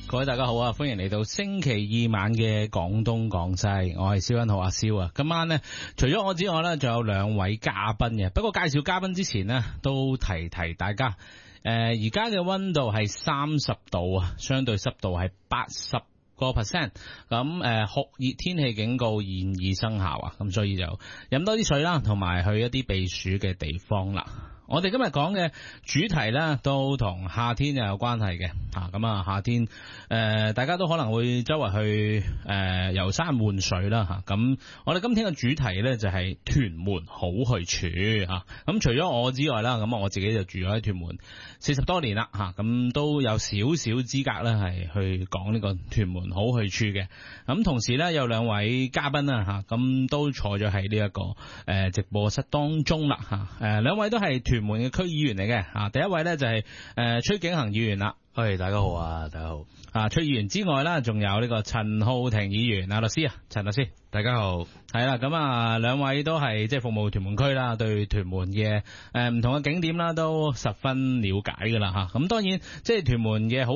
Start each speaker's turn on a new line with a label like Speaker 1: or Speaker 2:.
Speaker 1: 各位大家好啊，歡迎嚟到星期二晚嘅廣東廣西，我係蕭欣浩阿蕭啊。今晚呢，除咗我之外呢，仲有兩位嘉賓嘅。不過介紹嘉賓之前呢，都提大家，而家嘅溫度係30度啊，相對濕度係80%，咁酷熱天氣警告現已生效啊，咁所以就飲多啲水啦，同埋去一啲避暑嘅地方啦。我哋今日講嘅主題呢，都同夏天又有關係嘅，咁啊夏天大家都可能會周圍去遊山玩水啦，咁我哋今天嘅主題呢，就係屯門好去處嚇。咁除咗我之外啦，咁我自己就住咗喺屯門40多年啦，咁都有少少資格咧係去講呢個屯門好去處嘅。咁同時呢，有兩位嘉賓啦，咁都坐咗喺呢一個直播室當中啦，兩位都係屯門嘅區議員嚟嘅，第一位呢就係崔景恒議員啦。
Speaker 2: 喂，大家好啊，大家好。
Speaker 1: 崔議員之外啦，仲有呢個陳浩庭議員律師啊，陳律師，
Speaker 2: 大家好。
Speaker 1: 係啦，咁兩位都係即係服務屯門區啦，對屯門嘅唔同嘅景點啦，都十分了解噶啦吓。咁當然即係屯門嘅好